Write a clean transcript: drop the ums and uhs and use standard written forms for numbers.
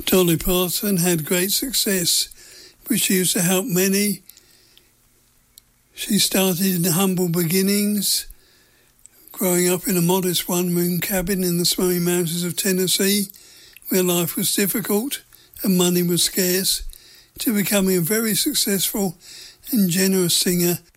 Dolly Parton had great success, but she used to help many. She started in humble beginnings, growing up in a modest one-room cabin in the Snowy Mountains of Tennessee, where life was difficult and money was scarce, to becoming a very successful and generous singer